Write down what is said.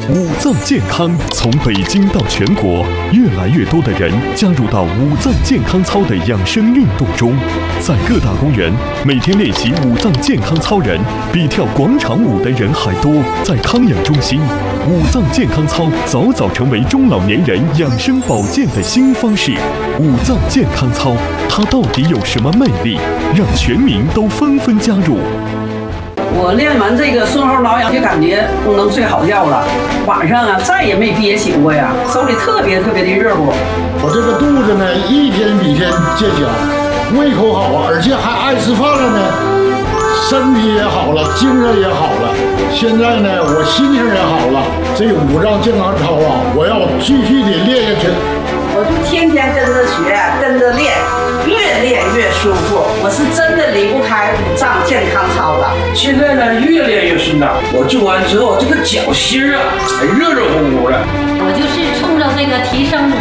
五脏健康从北京到全国，越来越多的人加入到五脏健康操的养生运动中。在各大公园，每天练习五脏健康操人比跳广场舞的人还多。在康养中心，五脏健康操早早成为中老年人养生保健的新方式。五脏健康操，它到底有什么魅力，让全民都纷纷加入？ 我练完这个顺后挠痒，就感觉能睡好觉了。晚上啊，再也没憋醒过呀，手里特别的热乎。 我这个肚子呢，一天比一天健小，胃口好啊，而且还爱吃饭了呢，身体也好了，精神也好了。现在呢，我心情也好了。这五脏健康操啊，我要继续的练下去。 我就天天跟着学，跟着练，越练越舒服。我是真的离不开五脏健康操了。 现在呢，越练越顺当。我做完之后，这个脚心啊，还热乎乎的。 我就是冲着这个提升五